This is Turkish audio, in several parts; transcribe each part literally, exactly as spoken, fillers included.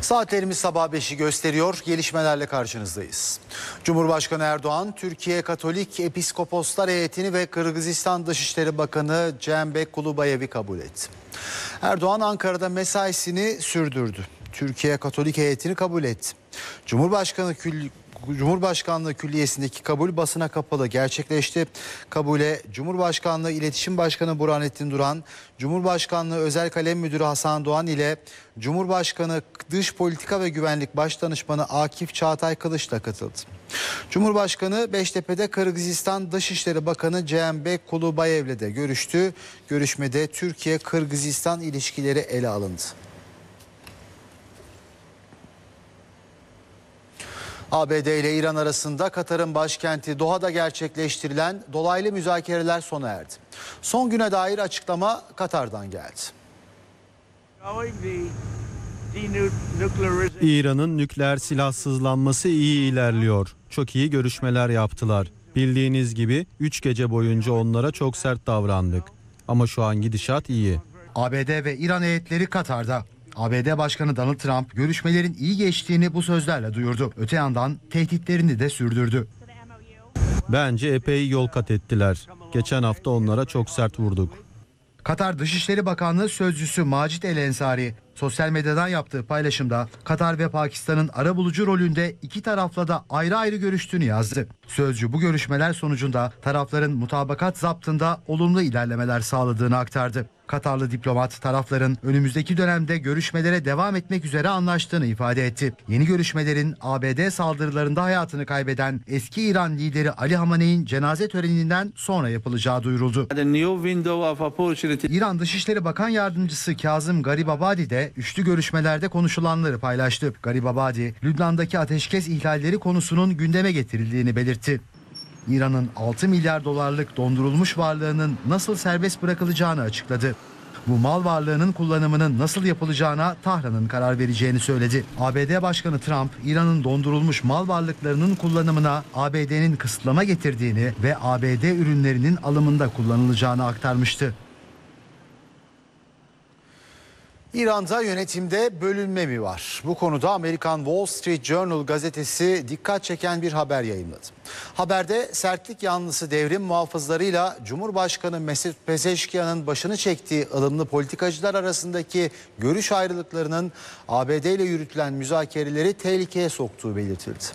Saatlerimiz sabah beşi gösteriyor. Gelişmelerle karşınızdayız. Cumhurbaşkanı Erdoğan, Türkiye Katolik Episkoposlar Heyetini ve Kırgızistan Dışişleri Bakanı Cembek Kulubayev'i kabul etti. Erdoğan Ankara'da mesaisini sürdürdü. Türkiye Katolik Heyetini kabul etti. Cumhurbaşkanı Kül Cumhurbaşkanlığı Külliyesi'ndeki kabul basına kapalı gerçekleşti. Kabule Cumhurbaşkanlığı İletişim Başkanı Burhanettin Duran, Cumhurbaşkanlığı Özel Kalem Müdürü Hasan Doğan ile Cumhurbaşkanı Dış Politika ve Güvenlik Başdanışmanı Akif Çağatay Kılıç'la katıldı. Cumhurbaşkanı Beştepe'de Kırgızistan Dışişleri Bakanı Cembek Kulubayev'le de görüştü. Görüşmede Türkiye-Kırgızistan ilişkileri ele alındı. A B D ile İran arasında Katar'ın başkenti Doha'da gerçekleştirilen dolaylı müzakereler sona erdi. Son güne dair açıklama Katar'dan geldi. İran'ın nükleer silahsızlanması iyi ilerliyor. Çok iyi görüşmeler yaptılar. Bildiğiniz gibi üç gece boyunca onlara çok sert davrandık. Ama şu an gidişat iyi. A B D ve İran heyetleri Katar'da. A B D Başkanı Donald Trump görüşmelerin iyi geçtiğini bu sözlerle duyurdu. Öte yandan tehditlerini de sürdürdü. Bence epey yol kat ettiler. Geçen hafta onlara çok sert vurduk. Katar Dışişleri Bakanlığı Sözcüsü Macit El Ensari sosyal medyadan yaptığı paylaşımda Katar ve Pakistan'ın arabulucu rolünde iki tarafla da ayrı ayrı görüştüğünü yazdı. Sözcü bu görüşmeler sonucunda tarafların mutabakat zaptında olumlu ilerlemeler sağladığını aktardı. Katarlı diplomat tarafların önümüzdeki dönemde görüşmelere devam etmek üzere anlaştığını ifade etti. Yeni görüşmelerin A B D saldırılarında hayatını kaybeden eski İran lideri Ali Hamaney'in cenaze töreninden sonra yapılacağı duyuruldu. İran Dışişleri Bakan Yardımcısı Kazım Garibabadi de üçlü görüşmelerde konuşulanları paylaştı. Garibabadi, Lübnan'daki ateşkes ihlalleri konusunun gündeme getirildiğini belirtti. İran'ın altı milyar dolarlık dondurulmuş varlığının nasıl serbest bırakılacağını açıkladı. Bu mal varlığının kullanımının nasıl yapılacağına Tahran'ın karar vereceğini söyledi. A B D Başkanı Trump, İran'ın dondurulmuş mal varlıklarının kullanımına A B D'nin kısıtlama getirdiğini ve A B D ürünlerinin alımında kullanılacağını aktarmıştı. İran'da yönetimde bölünme mi var? Bu konuda Amerikan Wall Street Journal gazetesi dikkat çeken bir haber yayımladı. Haberde sertlik yanlısı devrim muhafızlarıyla Cumhurbaşkanı Mesut Pezeşkiyan'ın başını çektiği ılımlı politikacılar arasındaki görüş ayrılıklarının A B D ile yürütülen müzakereleri tehlikeye soktuğu belirtildi.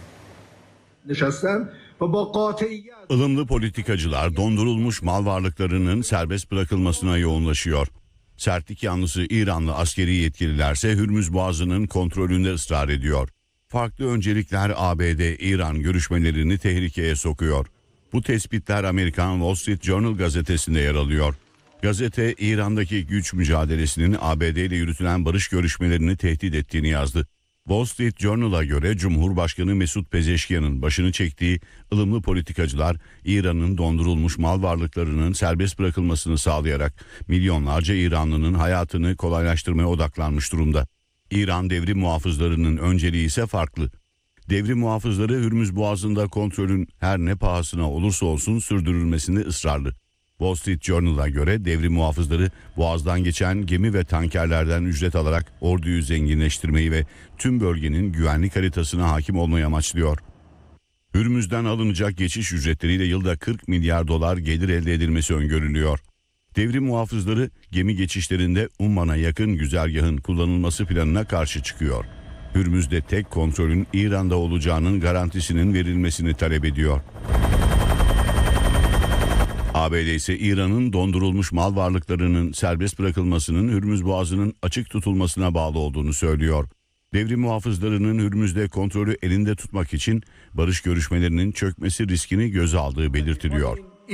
Ilımlı politikacılar dondurulmuş mal varlıklarının serbest bırakılmasına yoğunlaşıyor. Sertlik yanlısı İranlı askeri yetkililerse Hürmüz Boğazı'nın kontrolünde ısrar ediyor. Farklı öncelikler A B D-İran görüşmelerini tehlikeye sokuyor. Bu tespitler Amerikan Wall Street Journal gazetesinde yer alıyor. Gazete, İran'daki güç mücadelesinin A B D ile yürütülen barış görüşmelerini tehdit ettiğini yazdı. Wall Street Journal'a göre Cumhurbaşkanı Mesut Pezeşkiyan'ın başını çektiği ılımlı politikacılar İran'ın dondurulmuş mal varlıklarının serbest bırakılmasını sağlayarak milyonlarca İranlının hayatını kolaylaştırmaya odaklanmış durumda. İran devrim muhafızlarının önceliği ise farklı. Devrim muhafızları Hürmüz Boğazı'nda kontrolün her ne pahasına olursa olsun sürdürülmesinde ısrarlı. Wall Street Journal'a göre devrim muhafızları Boğaz'dan geçen gemi ve tankerlerden ücret alarak orduyu zenginleştirmeyi ve tüm bölgenin güvenlik haritasına hakim olmayı amaçlıyor. Hürmüz'den alınacak geçiş ücretleriyle yılda kırk milyar dolar gelir elde edilmesi öngörülüyor. Devrim muhafızları gemi geçişlerinde Umman'a yakın güzergahın kullanılması planına karşı çıkıyor. Hürmüz'de tek kontrolün İran'da olacağının garantisinin verilmesini talep ediyor. A B D ise İran'ın dondurulmuş mal varlıklarının serbest bırakılmasının Hürmüz Boğazı'nın açık tutulmasına bağlı olduğunu söylüyor. Devrim muhafızlarının Hürmüz'de kontrolü elinde tutmak için barış görüşmelerinin çökmesi riskini göze aldığı belirtiliyor.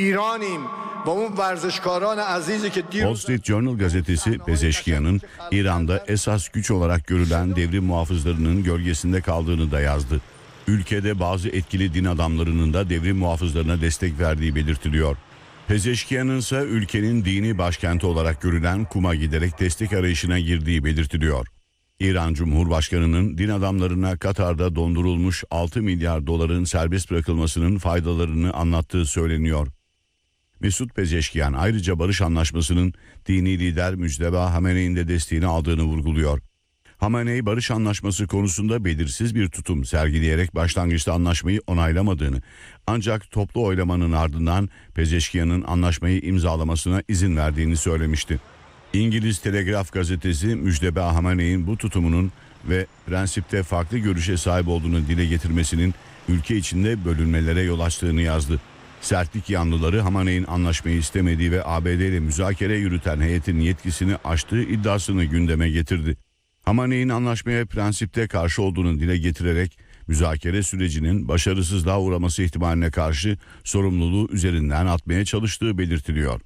Wall Street Journal gazetesi Pezeşkiyan'ın İran'da esas güç olarak görülen devrim muhafızlarının gölgesinde kaldığını da yazdı. Ülkede bazı etkili din adamlarının da devrim muhafızlarına destek verdiği belirtiliyor. Pezeşkiyan'ın ise ülkenin dini başkenti olarak görülen Kum'a giderek destek arayışına girdiği belirtiliyor. İran Cumhurbaşkanı'nın din adamlarına Katar'da dondurulmuş altı milyar doların serbest bırakılmasının faydalarını anlattığı söyleniyor. Mesut Pezeşkiyan ayrıca barış anlaşmasının dini lider Mücteba Hamene'in de desteğini aldığını vurguluyor. Hamenei barış anlaşması konusunda belirsiz bir tutum sergileyerek başlangıçta anlaşmayı onaylamadığını, ancak toplu oylamanın ardından Pezeşkiyan'ın anlaşmayı imzalamasına izin verdiğini söylemişti. İngiliz Telegraf gazetesi Müjdebe Hamenei'nin bu tutumunun ve prensipte farklı görüşe sahip olduğunu dile getirmesinin ülke içinde bölünmelere yol açtığını yazdı. Sertlik yanlıları Hamenei'nin anlaşmayı istemediği ve A B D ile müzakere yürüten heyetin yetkisini aştığı iddiasını gündeme getirdi. Hamenei'nin anlaşmaya prensipte karşı olduğunu dile getirerek müzakere sürecinin başarısızlığa uğraması ihtimaline karşı sorumluluğu üzerinden atmaya çalıştığı belirtiliyor.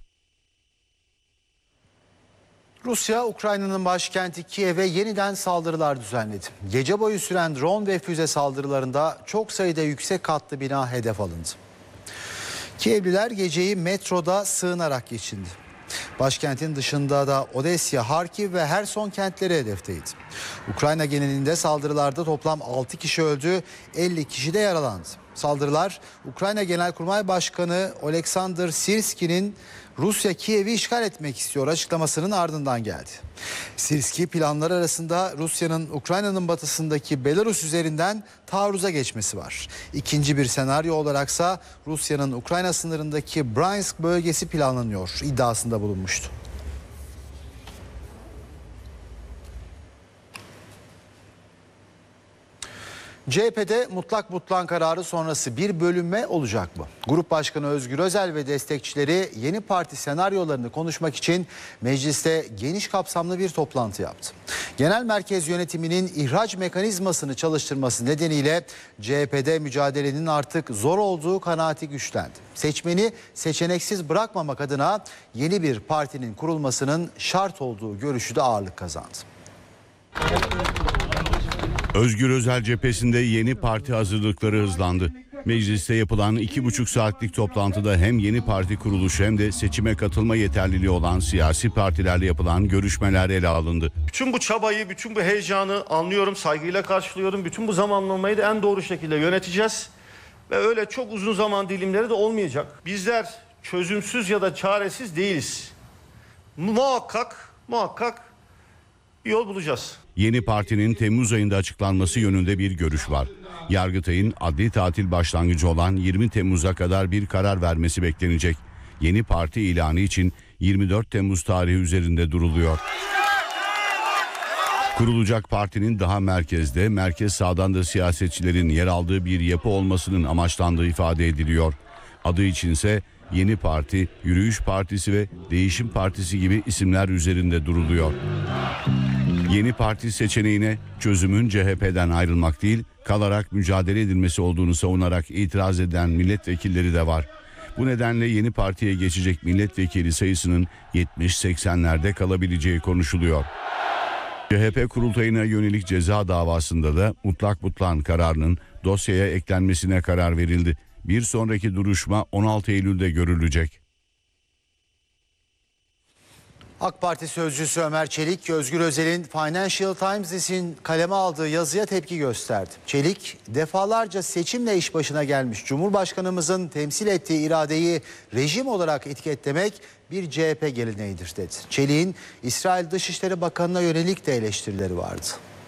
Rusya, Ukrayna'nın başkenti Kiev'e yeniden saldırılar düzenledi. Gece boyu süren drone ve füze saldırılarında çok sayıda yüksek katlı bina hedef alındı. Kievliler geceyi metroda sığınarak geçirdi. Başkentin dışında da Odessa, Harkiv ve Herson kentleri hedefteydi. Ukrayna genelinde saldırılarda toplam altı kişi öldü, elli kişi de yaralandı. Saldırılar Ukrayna Genelkurmay Başkanı Oleksandr Sirski'nin Rusya Kiev'i işgal etmek istiyor açıklamasının ardından geldi. Sirski planlar arasında Rusya'nın Ukrayna'nın batısındaki Belarus üzerinden taarruza geçmesi var. İkinci bir senaryo olaraksa Rusya'nın Ukrayna sınırındaki Bryansk bölgesi planlanıyor iddiasında bulunmuştu. C H P'de mutlak butlan kararı sonrası bir bölünme olacak mı? Grup Başkanı Özgür Özel ve destekçileri yeni parti senaryolarını konuşmak için mecliste geniş kapsamlı bir toplantı yaptı. Genel merkez yönetiminin ihraç mekanizmasını çalıştırması nedeniyle C H P'de mücadelenin artık zor olduğu kanaati güçlendi. Seçmeni seçeneksiz bırakmamak adına yeni bir partinin kurulmasının şart olduğu görüşü de ağırlık kazandı. Özgür Özel cephesinde yeni parti hazırlıkları hızlandı. Mecliste yapılan iki buçuk saatlik toplantıda hem yeni parti kuruluşu hem de seçime katılma yeterliliği olan siyasi partilerle yapılan görüşmeler ele alındı. Bütün bu çabayı, bütün bu heyecanı anlıyorum, saygıyla karşılıyorum. Bütün bu zamanlamayı da en doğru şekilde yöneteceğiz. Ve öyle çok uzun zaman dilimleri de olmayacak. Bizler çözümsüz ya da çaresiz değiliz. Muhakkak, muhakkak bir yol bulacağız. Yeni partinin Temmuz ayında açıklanması yönünde bir görüş var. Yargıtay'ın adli tatil başlangıcı olan yirmi Temmuz'a kadar bir karar vermesi beklenecek. Yeni parti ilanı için yirmi dört Temmuz tarihi üzerinde duruluyor. Kurulacak partinin daha merkezde, merkez sağdan da siyasetçilerin yer aldığı bir yapı olmasının amaçlandığı ifade ediliyor. Adı içinse Yeni Parti, Yürüyüş Partisi ve Değişim Partisi gibi isimler üzerinde duruluyor. Yeni parti seçeneğine çözümün C H P'den ayrılmak değil, kalarak mücadele edilmesi olduğunu savunarak itiraz eden milletvekilleri de var. Bu nedenle yeni partiye geçecek milletvekili sayısının yetmiş seksenlerde kalabileceği konuşuluyor. C H P kurultayına yönelik ceza davasında da mutlak butlan kararının dosyaya eklenmesine karar verildi. Bir sonraki duruşma on altı Eylül'de görülecek. AK Parti sözcüsü Ömer Çelik, Özgür Özel'in Financial Times için kaleme aldığı yazıya tepki gösterdi. Çelik, defalarca seçimle iş başına gelmiş Cumhurbaşkanımızın temsil ettiği iradeyi rejim olarak etiketlemek bir C H P geleneğidir dedi. Çelik'in İsrail Dışişleri Bakanı'na yönelik de eleştirileri vardı.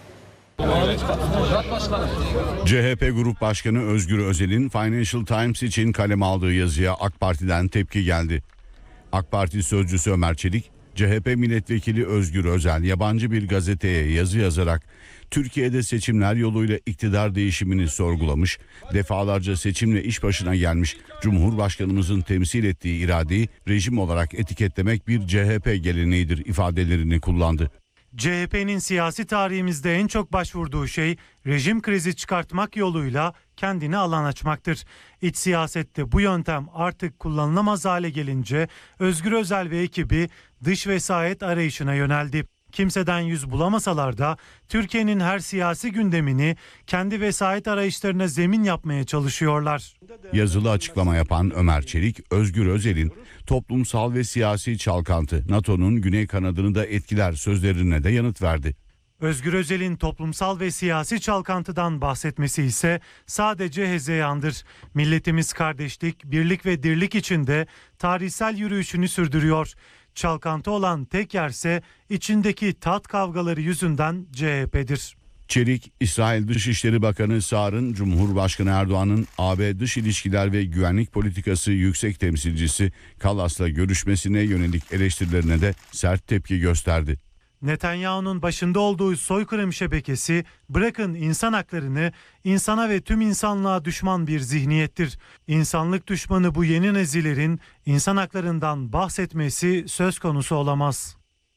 C H P Grup Başkanı Özgür Özel'in Financial Times için kaleme aldığı yazıya AK Parti'den tepki geldi. AK Parti sözcüsü Ömer Çelik, C H P milletvekili Özgür Özel yabancı bir gazeteye yazı yazarak Türkiye'de seçimler yoluyla iktidar değişimini sorgulamış, defalarca seçimle iş başına gelmiş Cumhurbaşkanımızın temsil ettiği iradeyi rejim olarak etiketlemek bir C H P geleneğidir ifadelerini kullandı. C H P'nin siyasi tarihimizde en çok başvurduğu şey rejim krizi çıkartmak yoluyla kendine alan açmaktır. İç siyasette bu yöntem artık kullanılamaz hale gelince Özgür Özel ve ekibi dış vesayet arayışına yöneldi. Kimseden yüz bulamasalar da Türkiye'nin her siyasi gündemini kendi vesayet arayışlarına zemin yapmaya çalışıyorlar. Yazılı açıklama yapan Ömer Çelik, Özgür Özel'in toplumsal ve siyasi çalkantı NATO'nun güney kanadını da etkiler sözlerine de yanıt verdi. Özgür Özel'in toplumsal ve siyasi çalkantıdan bahsetmesi ise sadece hezeyandır. Milletimiz kardeşlik, birlik ve dirlik içinde tarihsel yürüyüşünü sürdürüyor. Çalkantı olan tek yerse içindeki tat kavgaları yüzünden C H P'dir. Çelik, İsrail Dışişleri Bakanı Saar'ın Cumhurbaşkanı Erdoğan'ın A B Dış İlişkiler ve Güvenlik Politikası Yüksek Temsilcisi Kallas'la görüşmesine yönelik eleştirilerine de sert tepki gösterdi. Netanyahu'nun başında olduğu soykırım şebekesi bırakın insan haklarını, insana ve tüm insanlığa düşman bir zihniyettir. İnsanlık düşmanı bu yeni nezillerin insan haklarından bahsetmesi söz konusu olamaz.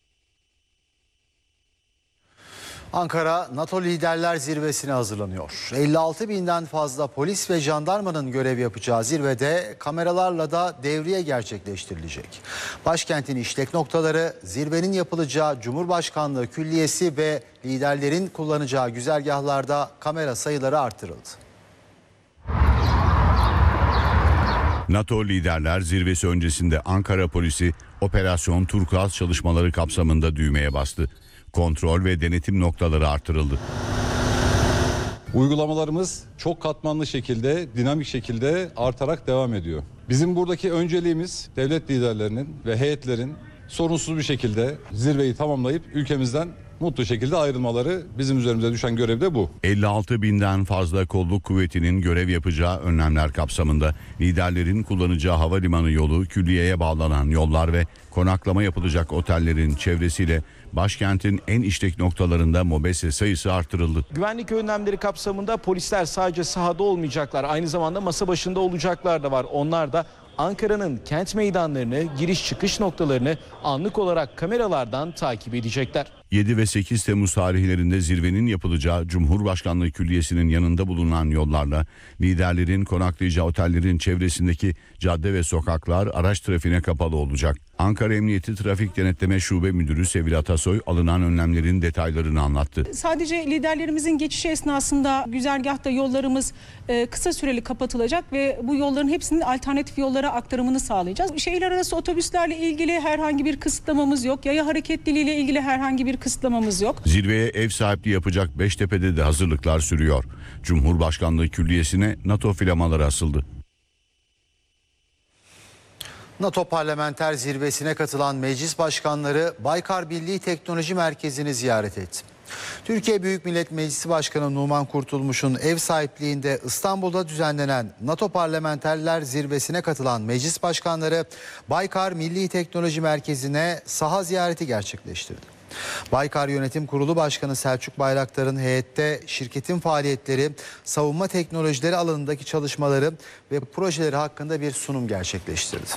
Ankara, NATO Liderler Zirvesi'ne hazırlanıyor. elli altı binden fazla polis ve jandarmanın görev yapacağı zirvede kameralarla da devriye gerçekleştirilecek. Başkentin işlek noktaları, zirvenin yapılacağı Cumhurbaşkanlığı Külliyesi ve liderlerin kullanacağı güzergahlarda kamera sayıları artırıldı. NATO Liderler Zirvesi öncesinde Ankara polisi Operasyon Turkuaz çalışmaları kapsamında düğmeye bastı. Kontrol ve denetim noktaları artırıldı. Uygulamalarımız çok katmanlı şekilde, dinamik şekilde artarak devam ediyor. Bizim buradaki önceliğimiz devlet liderlerinin ve heyetlerin sorunsuz bir şekilde zirveyi tamamlayıp ülkemizden mutlu şekilde ayrılmaları, bizim üzerimize düşen görev de bu. elli altı binden fazla kolluk kuvvetinin görev yapacağı önlemler kapsamında liderlerin kullanacağı havalimanı yolu, külliyeye bağlanan yollar ve konaklama yapılacak otellerin çevresiyle başkentin en işlek noktalarında mobese sayısı artırıldı. Güvenlik önlemleri kapsamında polisler sadece sahada olmayacaklar, aynı zamanda masa başında olacaklar da var. Onlar da Ankara'nın kent meydanlarını, giriş çıkış noktalarını anlık olarak kameralardan takip edecekler. yedi ve sekiz Temmuz tarihlerinde zirvenin yapılacağı Cumhurbaşkanlığı Külliyesi'nin yanında bulunan yollarla liderlerin konaklayacağı otellerin çevresindeki cadde ve sokaklar araç trafiğine kapalı olacak. Ankara Emniyeti Trafik Denetleme Şube Müdürü Sevil Atasoy alınan önlemlerin detaylarını anlattı. Sadece liderlerimizin geçişi esnasında güzergahta yollarımız e, kısa süreli kapatılacak ve bu yolların hepsinin alternatif yollara aktarımını sağlayacağız. Şehirler arası otobüslerle ilgili herhangi bir kısıtlamamız yok. Yaya hareketliliği ile ilgili herhangi bir kısıtlamamız yok. Zirveye ev sahipliği yapacak Beştepe'de de hazırlıklar sürüyor. Cumhurbaşkanlığı Külliyesi'ne NATO flamaları asıldı. NATO Parlamenter Zirvesi'ne katılan meclis başkanları Baykar Milli Teknoloji Merkezi'ni ziyaret etti. Türkiye Büyük Millet Meclisi Başkanı Numan Kurtulmuş'un ev sahipliğinde İstanbul'da düzenlenen NATO Parlamenterler Zirvesi'ne katılan meclis başkanları Baykar Milli Teknoloji Merkezi'ne saha ziyareti gerçekleştirdi. Baykar Yönetim Kurulu Başkanı Selçuk Bayraktar'ın heyette şirketin faaliyetleri, savunma teknolojileri alanındaki çalışmaları ve projeleri hakkında bir sunum gerçekleştirdi.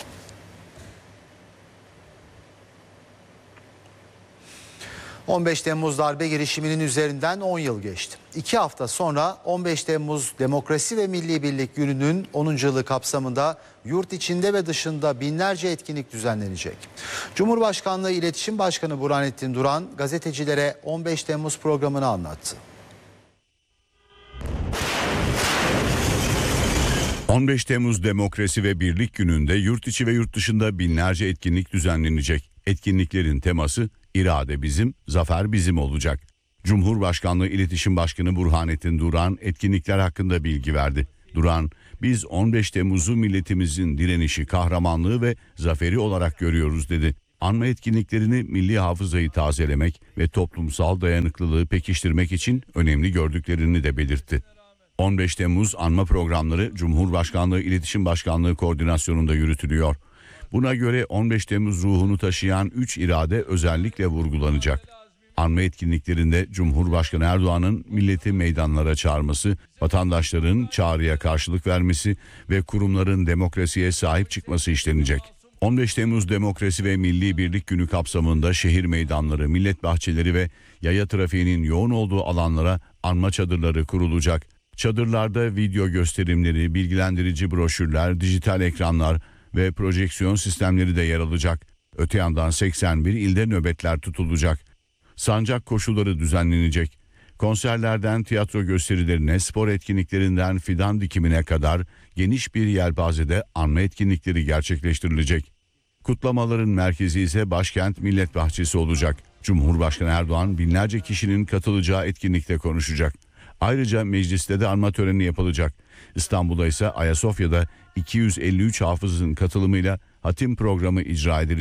on beş Temmuz darbe girişiminin üzerinden on yıl geçti. İki hafta sonra on beş Temmuz Demokrasi ve Milli Birlik Günü'nün onuncu yılı kapsamında yurt içinde ve dışında binlerce etkinlik düzenlenecek. Cumhurbaşkanlığı İletişim Başkanı Burhanettin Duran gazetecilere on beş Temmuz programını anlattı. on beş Temmuz Demokrasi ve Birlik Günü'nde yurt içi ve yurt dışında binlerce etkinlik düzenlenecek. Etkinliklerin teması İrade bizim, zafer bizim olacak. Cumhurbaşkanlığı İletişim Başkanı Burhanettin Duran etkinlikler hakkında bilgi verdi. Duran, biz on beş Temmuz'u milletimizin direnişi, kahramanlığı ve zaferi olarak görüyoruz dedi. Anma etkinliklerini milli hafızayı tazelemek ve toplumsal dayanıklılığı pekiştirmek için önemli gördüklerini de belirtti. on beş Temmuz anma programları Cumhurbaşkanlığı İletişim Başkanlığı koordinasyonunda yürütülüyor. Buna göre on beş Temmuz ruhunu taşıyan üç irade özellikle vurgulanacak. Anma etkinliklerinde Cumhurbaşkanı Erdoğan'ın milleti meydanlara çağırması, vatandaşların çağrıya karşılık vermesi ve kurumların demokrasiye sahip çıkması işlenecek. on beş Temmuz Demokrasi ve Milli Birlik Günü kapsamında şehir meydanları, millet bahçeleri ve yaya trafiğinin yoğun olduğu alanlara anma çadırları kurulacak. Çadırlarda video gösterimleri, bilgilendirici broşürler, dijital ekranlar ve projeksiyon sistemleri de yer alacak. Öte yandan seksen bir ilde nöbetler tutulacak. Sancak koşuları düzenlenecek. Konserlerden tiyatro gösterilerine, spor etkinliklerinden fidan dikimine kadar geniş bir yelpazede anma etkinlikleri gerçekleştirilecek. Kutlamaların merkezi ise başkent Millet Bahçesi olacak. Cumhurbaşkanı Erdoğan binlerce kişinin katılacağı etkinlikte konuşacak. Ayrıca mecliste de anma töreni yapılacak. İstanbul'da ise Ayasofya'da iki yüz elli üç hafızın katılımıyla hatim programı icra edilecek.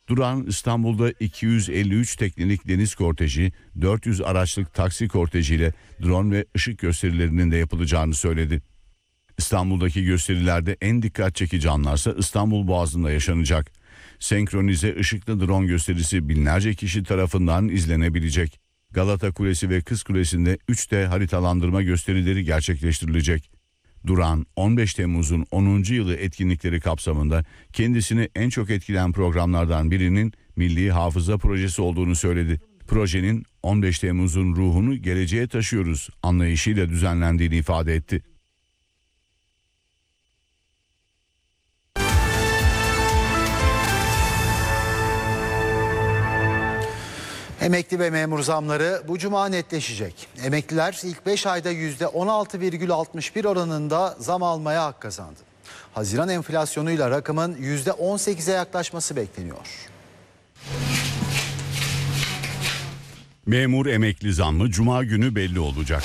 Duran İstanbul'da iki yüz elli üç teknelik deniz korteji, dört yüz araçlık taksi kortejiyle drone ve ışık gösterilerinin de yapılacağını söyledi. İstanbul'daki gösterilerde en dikkat çekici anlarsa İstanbul Boğazı'nda yaşanacak. Senkronize ışıklı drone gösterisi binlerce kişi tarafından izlenebilecek. Galata Kulesi ve Kız Kulesi'nde üç D haritalandırma gösterileri gerçekleştirilecek. Duran on beş Temmuz'un onuncu yılı etkinlikleri kapsamında kendisini en çok etkileyen programlardan birinin Milli Hafıza Projesi olduğunu söyledi. Projenin on beş Temmuz'un ruhunu geleceğe taşıyoruz anlayışıyla düzenlendiğini ifade etti. Emekli ve memur zamları bu cuma netleşecek. Emekliler ilk beş ayda yüzde on altı virgül altmış bir oranında zam almaya hak kazandı. Haziran enflasyonuyla rakamın yüzde on sekize yaklaşması bekleniyor. Memur emekli zammı cuma günü belli olacak.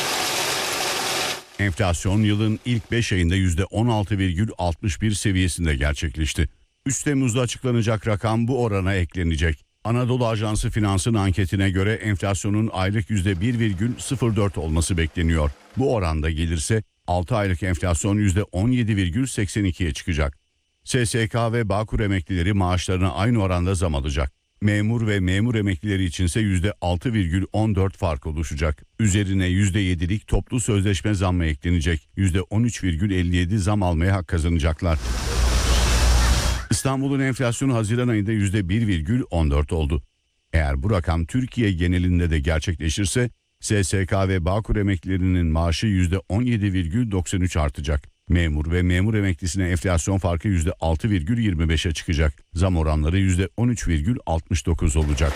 Enflasyon yılın ilk beş ayında yüzde on altı virgül altmış bir seviyesinde gerçekleşti. üç Temmuz'da açıklanacak rakam bu orana eklenecek. Anadolu Ajansı Finans'ın anketine göre enflasyonun aylık yüzde bir virgül sıfır dört olması bekleniyor. Bu oranda gelirse altı aylık enflasyon yüzde on yedi virgül seksen ikiye çıkacak. S S K ve Bağkur emeklileri maaşlarına aynı oranda zam alacak. Memur ve memur emeklileri içinse yüzde altı virgül on dört fark oluşacak. Üzerine yüzde yedilik toplu sözleşme zammı eklenecek. yüzde on üç virgül elli yedi zam almaya hak kazanacaklar. İstanbul'un enflasyonu Haziran ayında yüzde bir virgül on dört oldu. Eğer bu rakam Türkiye genelinde de gerçekleşirse S S K ve Bağkur emeklilerinin maaşı yüzde on yedi virgül doksan üç artacak. Memur ve memur emeklisine enflasyon farkı yüzde altı virgül yirmi beşe çıkacak. Zam oranları yüzde on üç virgül altmış dokuz olacak.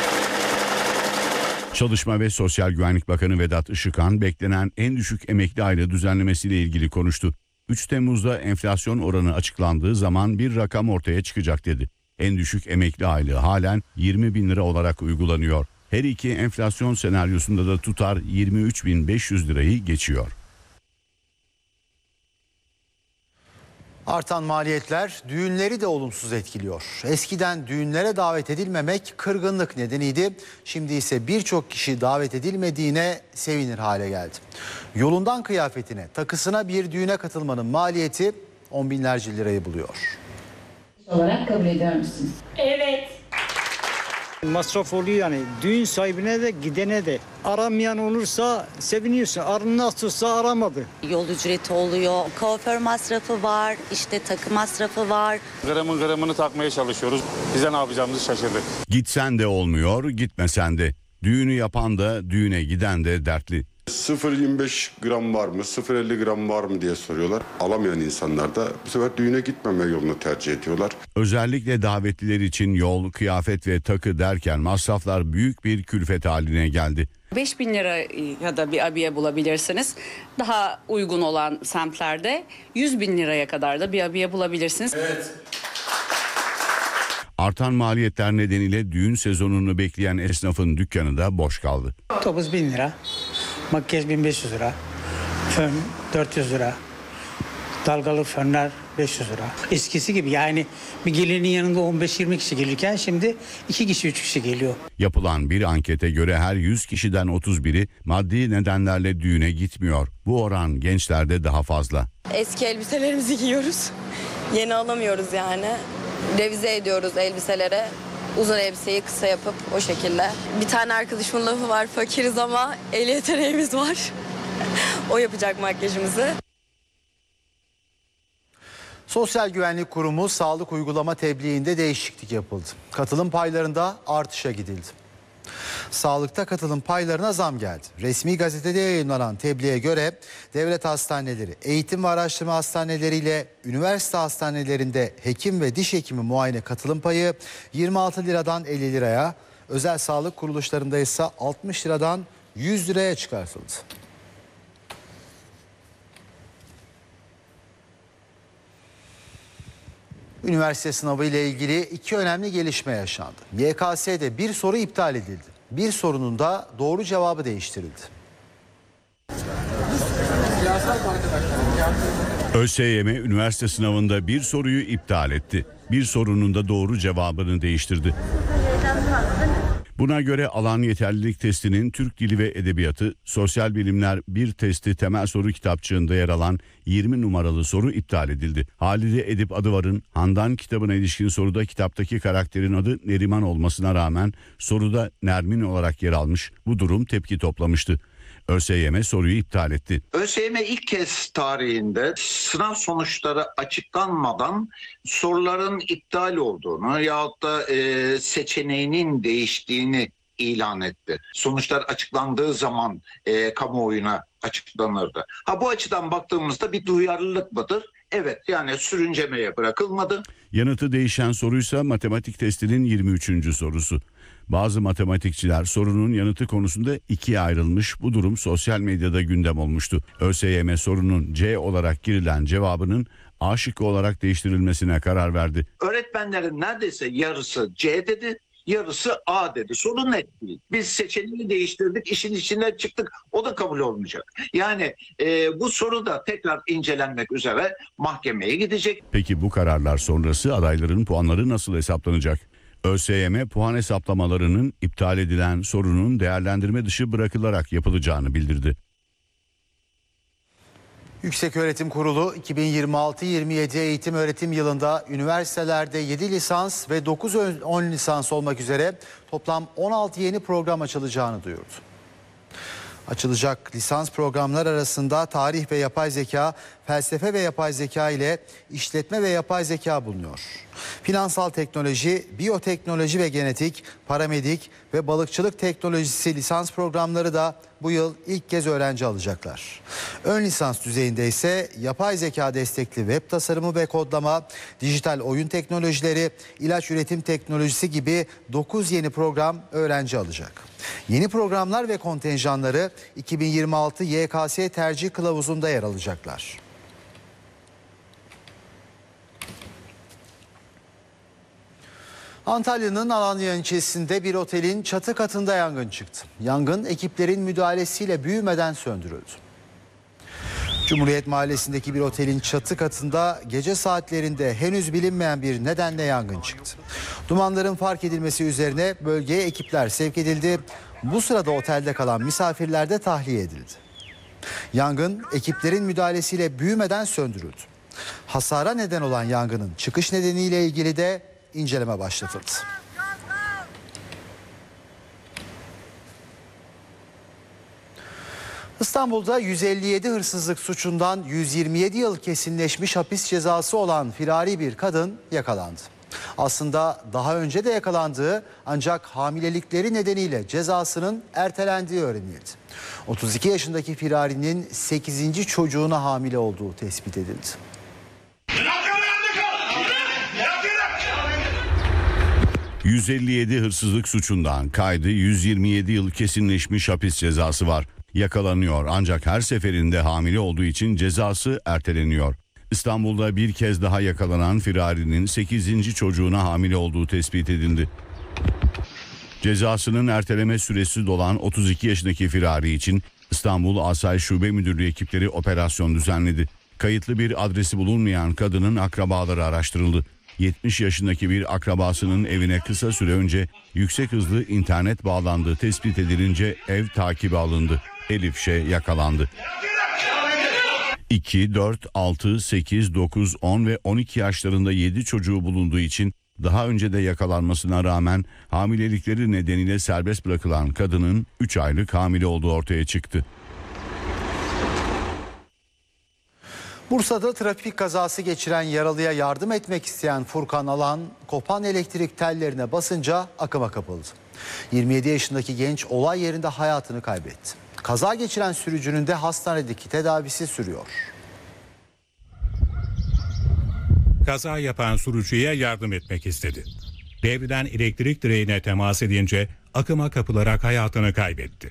Çalışma ve Sosyal Güvenlik Bakanı Vedat Işıkhan beklenen en düşük emekli aylığı düzenlemesiyle ilgili konuştu. üç Temmuz'da enflasyon oranı açıklandığı zaman bir rakam ortaya çıkacak dedi. En düşük emekli aylığı halen yirmi bin lira olarak uygulanıyor. Her iki enflasyon senaryosunda da tutar yirmi üç bin beş yüz lirayı geçiyor. Artan maliyetler düğünleri de olumsuz etkiliyor. Eskiden düğünlere davet edilmemek kırgınlık nedeniydi. Şimdi ise birçok kişi davet edilmediğine sevinir hale geldi. Yolundan kıyafetine, takısına bir düğüne katılmanın maliyeti on binlerce lirayı buluyor. Olarak kabul ediyor musunuz? Evet. Masraf oluyor yani düğün sahibine de gidene de. Aramayan olursa seviniyorsun. Arın nasılsa aramadı. Yol ücreti oluyor, kuaför masrafı var, işte takı masrafı var. Gramın gramını takmaya çalışıyoruz. Bize ne yapacağımızı şaşırdık. Gitsen de olmuyor, gitmesen de. Düğünü yapan da, düğüne giden de dertli. sıfır virgül yirmi beş gram var mı, sıfır virgül elli gram var mı diye soruyorlar. Alamayan insanlar da bu sefer düğüne gitmeme yolunu tercih ediyorlar. Özellikle davetliler için yol, kıyafet ve takı derken masraflar büyük bir külfet haline geldi. beş bin lira ya da bir abiye bulabilirsiniz. Daha uygun olan semtlerde yüz bin liraya kadar da bir abiye bulabilirsiniz. Evet. Artan maliyetler nedeniyle düğün sezonunu bekleyen esnafın dükkanı da boş kaldı. Topuz bin lira, makyaj bin beş yüz lira, fön dört yüz lira, dalgalı fönler beş yüz lira. Eskisi gibi yani bir gelinin yanında on beş yirmi kişi gelirken şimdi iki kişi üç kişi geliyor. Yapılan bir ankete göre her yüz kişiden otuz biri maddi nedenlerle düğüne gitmiyor. Bu oran gençlerde daha fazla. Eski elbiselerimizi giyiyoruz. Yeni alamıyoruz yani. Revize ediyoruz elbiselere. Uzun elbiseyi kısa yapıp o şekilde. Bir tane arkadaşımın lafı var, fakiriz ama el yeteneğimiz var. O yapacak makyajımızı. Sosyal Güvenlik Kurumu sağlık uygulama tebliğinde değişiklik yapıldı. Katılım paylarında artışa gidildi. Sağlıkta katılım paylarına zam geldi. Resmi gazetede yayınlanan tebliğe göre devlet hastaneleri, eğitim ve araştırma hastaneleriyle üniversite hastanelerinde hekim ve diş hekimi muayene katılım payı yirmi altı liradan elli liraya, özel sağlık kuruluşlarında ise altmış liradan yüz liraya çıkartıldı. Üniversite sınavı ile ilgili iki önemli gelişme yaşandı. Y K S'de bir soru iptal edildi. Bir sorunun da doğru cevabı değiştirildi. ÖSYM üniversite sınavında bir soruyu iptal etti. Bir bir sorunun da doğru cevabını değiştirdi. Buna göre alan yeterlilik testinin Türk Dili ve Edebiyatı, Sosyal Bilimler bir testi temel soru kitapçığında yer alan yirmi numaralı soru iptal edildi. Halide Edip Adıvar'ın Handan kitabına ilişkin soruda kitaptaki karakterin adı Neriman olmasına rağmen soruda Nermin olarak yer almış. Bu durum tepki toplamıştı. ÖSYM soruyu iptal etti. ÖSYM ilk kez tarihinde sınav sonuçları açıklanmadan soruların iptal olduğunu yahut da e, seçeneğinin değiştiğini ilan etti. Sonuçlar açıklandığı zaman e, kamuoyuna açıklanırdı. Ha, bu açıdan baktığımızda bir duyarlılık mıdır? Evet, yani sürüncemeye bırakılmadı. Yanıtı değişen soruysa matematik testinin yirmi üçüncü sorusu. Bazı matematikçiler sorunun yanıtı konusunda ikiye ayrılmış. Bu durum sosyal medyada gündem olmuştu. ÖSYM sorunun C olarak girilen cevabının A şıkkı olarak değiştirilmesine karar verdi. Öğretmenlerin neredeyse yarısı C dedi, yarısı A dedi. Sorun net değil. Biz seçeneği değiştirdik, işin içinden çıktık. O da kabul olmayacak. Yani e, bu soru da tekrar incelenmek üzere mahkemeye gidecek. Peki bu kararlar sonrası adayların puanları nasıl hesaplanacak? ÖSYM puan hesaplamalarının iptal edilen sorunun değerlendirme dışı bırakılarak yapılacağını bildirdi. Yükseköğretim Kurulu iki bin yirmi altı yirmi yedi eğitim öğretim yılında üniversitelerde yedi lisans ve dokuz ön lisans olmak üzere toplam on altı yeni program açılacağını duyurdu. Açılacak lisans programlar arasında tarih ve yapay zeka, felsefe ve yapay zeka ile işletme ve yapay zeka bulunuyor. Finansal teknoloji, biyoteknoloji ve genetik, paramedik ve balıkçılık teknolojisi lisans programları da bu yıl ilk kez öğrenci alacaklar. Ön lisans düzeyinde ise yapay zeka destekli web tasarımı ve kodlama, dijital oyun teknolojileri, ilaç üretim teknolojisi gibi dokuz yeni program öğrenci alacak. Yeni programlar ve kontenjanları iki bin yirmi altı Y K S tercih kılavuzunda yer alacaklar. Antalya'nın Alanya ilçesinde bir otelin çatı katında yangın çıktı. Yangın ekiplerin müdahalesiyle büyümeden söndürüldü. Cumhuriyet Mahallesi'ndeki bir otelin çatı katında gece saatlerinde henüz bilinmeyen bir nedenle yangın çıktı. Dumanların fark edilmesi üzerine bölgeye ekipler sevk edildi. Bu sırada otelde kalan misafirler de tahliye edildi. Yangın ekiplerin müdahalesiyle büyümeden söndürüldü. Hasara neden olan yangının çıkış nedeniyle ilgili de inceleme başlatıldı. İstanbul'da yüz elli yedi hırsızlık suçundan yüz yirmi yedi yıl kesinleşmiş hapis cezası olan firari bir kadın yakalandı. Aslında daha önce de yakalandığı ancak hamilelikleri nedeniyle cezasının ertelendiği öğrenildi. otuz iki yaşındaki firarinin sekizinci çocuğuna hamile olduğu tespit edildi. yüz elli yedi hırsızlık suçundan kaydı yüz yirmi yedi yıl kesinleşmiş hapis cezası var. Yakalanıyor ancak her seferinde hamile olduğu için cezası erteleniyor. İstanbul'da bir kez daha yakalanan firarinin sekizinci çocuğuna hamile olduğu tespit edildi. Cezasının erteleme süresi dolan otuz iki yaşındaki firari için İstanbul Asayiş Şube Müdürlüğü ekipleri operasyon düzenledi. Kayıtlı bir adresi bulunmayan kadının akrabaları araştırıldı. yetmiş yaşındaki bir akrabasının evine kısa süre önce yüksek hızlı internet bağlandığı tespit edilince ev takibi alındı. Elif Ş yakalandı. iki, dört, altı, sekiz, dokuz, on ve on iki yaşlarında yedi çocuğu bulunduğu için daha önce de yakalanmasına rağmen hamilelikleri nedeniyle serbest bırakılan kadının üç aylık hamile olduğu ortaya çıktı. Bursa'da trafik kazası geçiren yaralıya yardım etmek isteyen Furkan Alan kopan elektrik tellerine basınca akıma kapıldı. yirmi yedi yaşındaki genç olay yerinde hayatını kaybetti. Kaza geçiren sürücünün de hastanedeki tedavisi sürüyor. Kaza yapan sürücüye yardım etmek istedi. Devrilen elektrik direğine temas edince akıma kapılarak hayatını kaybetti.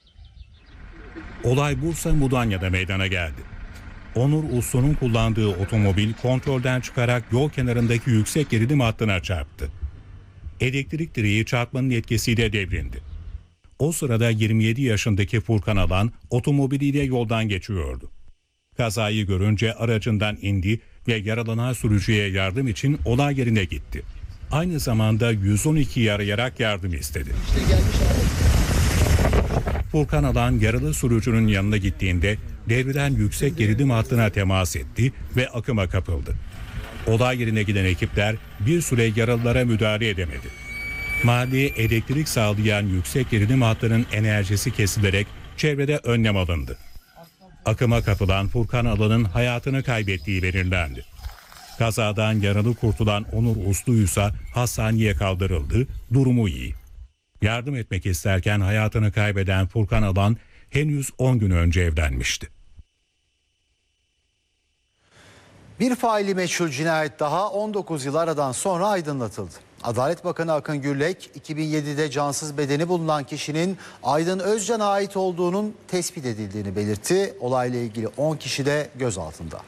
Olay Bursa Mudanya'da meydana geldi. Onur Uslu'nun kullandığı otomobil kontrolden çıkarak yol kenarındaki yüksek gerilim hattına çarptı. Elektrik direği çarpmanın etkisiyle devrildi. O sırada yirmi yedi yaşındaki Furkan Alan otomobiliyle yoldan geçiyordu. Kazayı görünce aracından indi ve yaralanan sürücüye yardım için olay yerine gitti. Aynı zamanda yüz on ikiyi arayarak yardım istedi. Furkan Alan yaralı sürücünün yanına gittiğinde devreden yüksek gerilim hattına temas etti ve akıma kapıldı. Olay yerine giden ekipler bir süre yaralılara müdahale edemedi. Mahalleye elektrik sağlayan yüksek gerilim hattının enerjisi kesilerek çevrede önlem alındı. Akıma kapılan Furkan Alan'ın hayatını kaybettiği belirlendi. Kazadan yaralı kurtulan Onur Uslu ise hastaneye kaldırıldı, durumu iyi. Yardım etmek isterken hayatını kaybeden Furkan Alan henüz on gün önce evlenmişti. Bir faili meçhul cinayet daha on dokuz yıl aradan sonra aydınlatıldı. Adalet Bakanı Akın Gürlek, iki bin yedide cansız bedeni bulunan kişinin Aydın Özcan'a ait olduğunun tespit edildiğini belirtti. Olayla ilgili on kişi de gözaltında.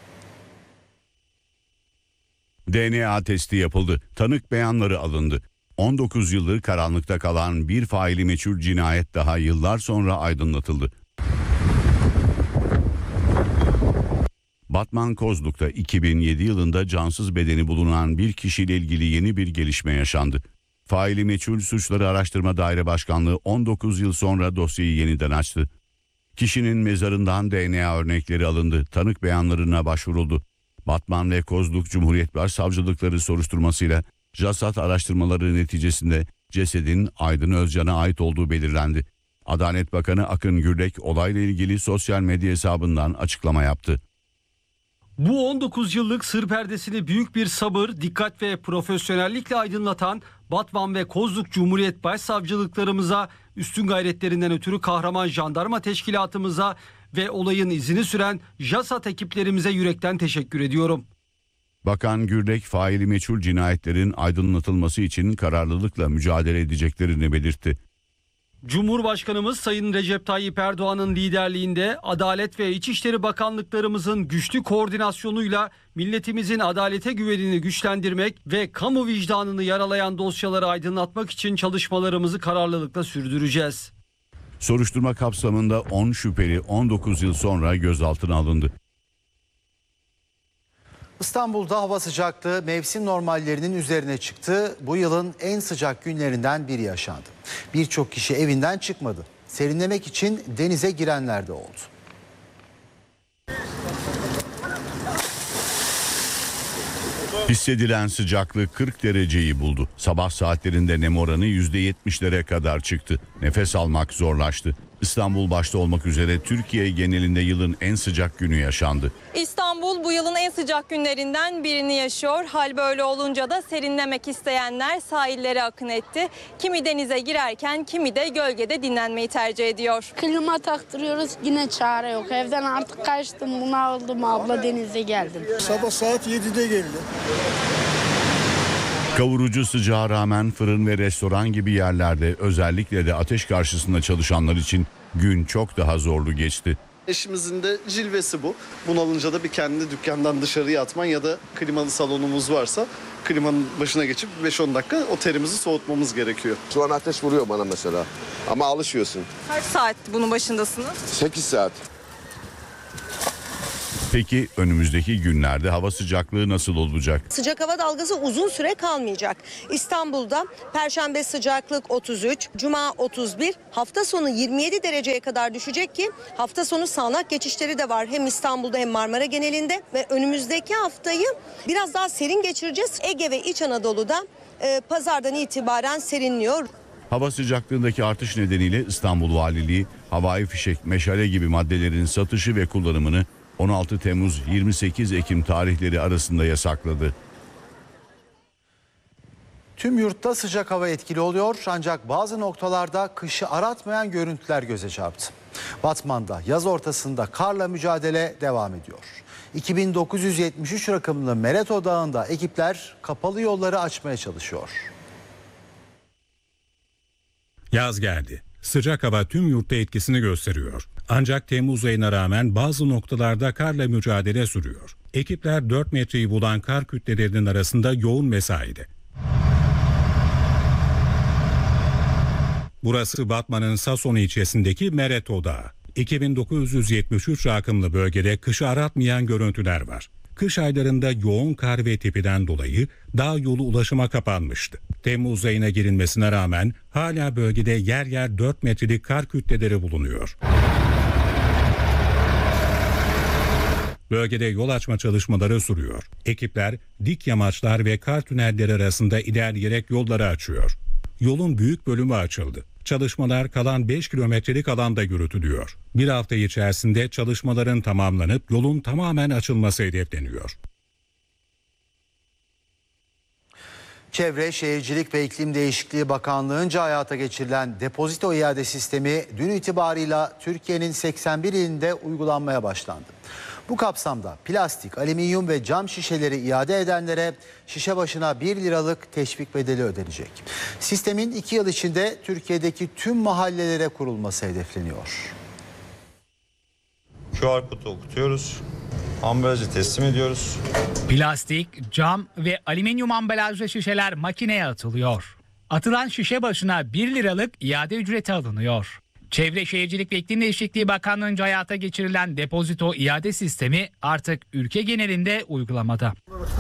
D N A testi yapıldı. Tanık beyanları alındı. on dokuz yıldır karanlıkta kalan bir faili meçhul cinayet daha yıllar sonra aydınlatıldı. Batman Kozluk'ta iki bin yedi yılında cansız bedeni bulunan bir kişiyle ilgili yeni bir gelişme yaşandı. Faili meçhul Suçları Araştırma Daire Başkanlığı on dokuz yıl sonra dosyayı yeniden açtı. Kişinin mezarından D N A örnekleri alındı. Tanık beyanlarına başvuruldu. Batman ve Kozluk Cumhuriyet Başsavcılıkları soruşturmasıyla JASAT araştırmaları neticesinde cesedin Aydın Özcan'a ait olduğu belirlendi. Adalet Bakanı Akın Gürlek olayla ilgili sosyal medya hesabından açıklama yaptı. Bu on dokuz yıllık sır perdesini büyük bir sabır, dikkat ve profesyonellikle aydınlatan Batman ve Kozluk Cumhuriyet Başsavcılıklarımıza, üstün gayretlerinden ötürü kahraman jandarma teşkilatımıza ve olayın izini süren JASAT ekiplerimize yürekten teşekkür ediyorum. Bakan Gürlek, faili meçhul cinayetlerin aydınlatılması için kararlılıkla mücadele edeceklerini belirtti. Cumhurbaşkanımız Sayın Recep Tayyip Erdoğan'ın liderliğinde Adalet ve İçişleri Bakanlıklarımızın güçlü koordinasyonuyla milletimizin adalete güvenini güçlendirmek ve kamu vicdanını yaralayan dosyaları aydınlatmak için çalışmalarımızı kararlılıkla sürdüreceğiz. Soruşturma kapsamında on şüpheli on dokuz yıl sonra gözaltına alındı. İstanbul'da hava sıcaklığı mevsim normallerinin üzerine çıktı. Bu yılın en sıcak günlerinden biri yaşandı. Birçok kişi evinden çıkmadı. Serinlemek için denize girenler de oldu. Hissedilen sıcaklık kırk dereceyi buldu. Sabah saatlerinde nem oranı yüzde yetmişlere kadar çıktı. Nefes almak zorlaştı. İstanbul başta olmak üzere Türkiye genelinde yılın en sıcak günü yaşandı. İstanbul bu yılın en sıcak günlerinden birini yaşıyor. Hal böyle olunca da serinlemek isteyenler sahillere akın etti. Kimi denize girerken kimi de gölgede dinlenmeyi tercih ediyor. Klima taktırıyoruz, yine çare yok. Evden artık kaçtım, bunaldım abla, denize geldim. Sabah saat yedide geldim. Kavurucu sıcağa rağmen fırın ve restoran gibi yerlerde, özellikle de ateş karşısında çalışanlar için gün çok daha zorlu geçti. Eşimizin de cilvesi bu. Bunalınca da bir kendi dükkandan dışarıya atman ya da klimalı salonumuz varsa klimanın başına geçip beş on dakika o terimizi soğutmamız gerekiyor. Şu an ateş vuruyor bana mesela ama alışıyorsun. Kaç saat bunun başındasınız? sekiz saat. Peki önümüzdeki günlerde hava sıcaklığı nasıl olacak? Sıcak hava dalgası uzun süre kalmayacak. İstanbul'da Perşembe sıcaklık otuz üç, Cuma otuz bir, hafta sonu yirmi yedi dereceye kadar düşecek ki hafta sonu sağanak geçişleri de var. Hem İstanbul'da hem Marmara genelinde ve önümüzdeki haftayı biraz daha serin geçireceğiz. Ege ve İç Anadolu'da e, pazardan itibaren serinliyor. Hava sıcaklığındaki artış nedeniyle İstanbul Valiliği havai fişek, meşale gibi maddelerin satışı ve kullanımını on altı Temmuz yirmi sekiz Ekim tarihleri arasında yasakladı. Tüm yurtta sıcak hava etkili oluyor ancak bazı noktalarda kışı aratmayan görüntüler göze çarptı. Batman'da yaz ortasında karla mücadele devam ediyor. iki bin dokuz yüz yetmiş üç rakımlı Mereto Dağı'nda ekipler kapalı yolları açmaya çalışıyor. Yaz geldi. Sıcak hava tüm yurtta etkisini gösteriyor. Ancak Temmuz ayına rağmen bazı noktalarda karla mücadele sürüyor. Ekipler dört metreyi bulan kar kütlelerinin arasında yoğun mesaide. Burası Batman'ın Sason ilçesindeki Mereto Dağı. iki bin dokuz yüz yetmiş üç rakımlı bölgede kışı aratmayan görüntüler var. Kış aylarında yoğun kar ve tepeden dolayı dağ yolu ulaşıma kapanmıştı. Temmuz ayına girilmesine rağmen hala bölgede yer yer dört metrelik kar kütleleri bulunuyor. Bölgede yol açma çalışmaları sürüyor. Ekipler dik yamaçlar ve kar tünelleri arasında ilerleyerek yolları açıyor. Yolun büyük bölümü açıldı. Çalışmalar kalan beş kilometrelik alanda yürütülüyor. Bir hafta içerisinde çalışmaların tamamlanıp yolun tamamen açılması hedefleniyor. Çevre, Şehircilik ve İklim Değişikliği Bakanlığı'nca hayata geçirilen depozito iade sistemi dün itibarıyla Türkiye'nin seksen bir ilinde uygulanmaya başlandı. Bu kapsamda plastik, alüminyum ve cam şişeleri iade edenlere şişe başına bir liralık teşvik bedeli ödenecek. Sistemin iki yıl içinde Türkiye'deki tüm mahallelere kurulması hedefleniyor. Q R kodu okutuyoruz. Ambalajı teslim ediyoruz. Plastik, cam ve alüminyum ambalajlı şişeler makineye atılıyor. Atılan şişe başına bir liralık iade ücreti alınıyor. Çevre, Şehircilik ve İklim Değişikliği Bakanlığı'nca hayata geçirilen depozito iade sistemi artık ülke genelinde uygulamada.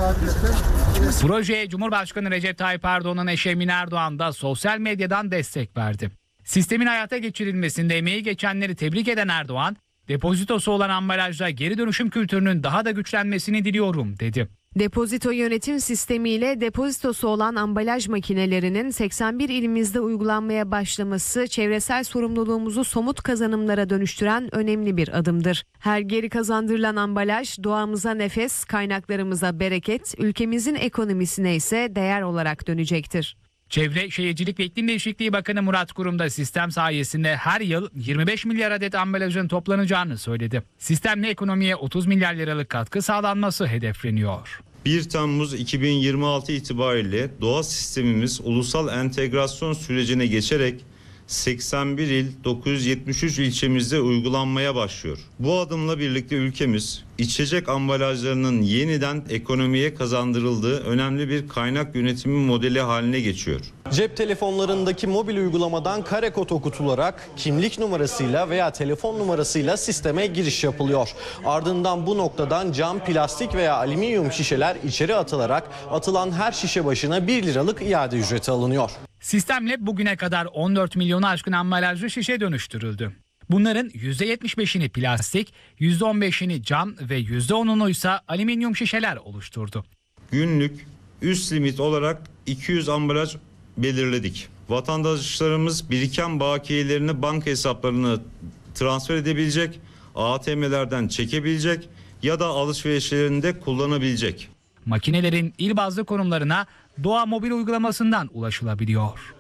Projeye Cumhurbaşkanı Recep Tayyip Erdoğan'ın eşi Emine Erdoğan da sosyal medyadan destek verdi. Sistemin hayata geçirilmesinde emeği geçenleri tebrik eden Erdoğan, depozitosu olan ambalajla geri dönüşüm kültürünün daha da güçlenmesini diliyorum dedi. Depozito yönetim sistemiyle depozitosu olan ambalaj makinelerinin seksen bir ilimizde uygulanmaya başlaması çevresel sorumluluğumuzu somut kazanımlara dönüştüren önemli bir adımdır. Her geri kazandırılan ambalaj doğamıza nefes, kaynaklarımıza bereket, ülkemizin ekonomisine ise değer olarak dönecektir. Çevre, Şehircilik ve İklim Değişikliği Bakanı Murat Kurum da sistem sayesinde her yıl yirmi beş milyar adet ambalajın toplanacağını söyledi. Sistemle ekonomiye otuz milyar liralık katkı sağlanması hedefleniyor. bir Temmuz iki bin yirmi altı itibariyle doğa sistemimiz ulusal entegrasyon sürecine geçerek seksen bir il dokuz yüz yetmiş üç ilçemizde uygulanmaya başlıyor. Bu adımla birlikte ülkemiz içecek ambalajlarının yeniden ekonomiye kazandırıldığı önemli bir kaynak yönetimi modeli haline geçiyor. Cep telefonlarındaki mobil uygulamadan kare kod okutularak kimlik numarasıyla veya telefon numarasıyla sisteme giriş yapılıyor. Ardından bu noktadan cam, plastik veya alüminyum şişeler içeri atılarak atılan her şişe başına bir liralık iade ücreti alınıyor. Sistemle bugüne kadar on dört milyonu aşkın ambalajlı şişe dönüştürüldü. Bunların yüzde yetmiş beşini plastik, yüzde on beşini cam ve yüzde onunu ise alüminyum şişeler oluşturdu. Günlük üst limit olarak iki yüz ambalaj belirledik. Vatandaşlarımız biriken bakiyelerini banka hesaplarına transfer edebilecek, A T M'lerden çekebilecek ya da alışverişlerinde kullanabilecek. Makinelerin il bazlı konumlarına Doğa mobil uygulamasından ulaşılabiliyor.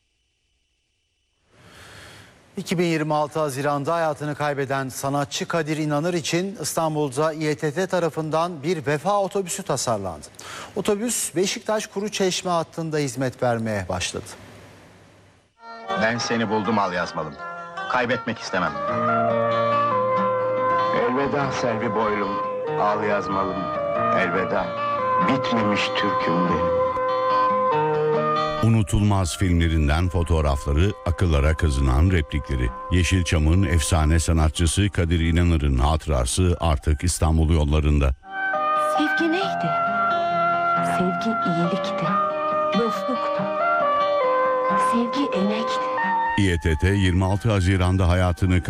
iki bin yirmi altı Haziran'da hayatını kaybeden sanatçı Kadir İnanır için İstanbul'da İ E T T tarafından bir vefa otobüsü tasarlandı. Otobüs Beşiktaş Kuruçeşme hattında hizmet vermeye başladı. Ben seni buldum al yazmalım. Kaybetmek istemem. Elveda Selvi boylum, al yazmalım. Elveda, bitmemiş türküm benim. Unutulmaz filmlerinden fotoğrafları, akıllara kazınan replikleri. Yeşilçam'ın efsane sanatçısı Kadir İnanır'ın hatırası artık İstanbul yollarında. Sevgi neydi? Sevgi iyilikti, dostluktu. Sevgi emekti. İ E T T yirmi altı Haziran'da hayatını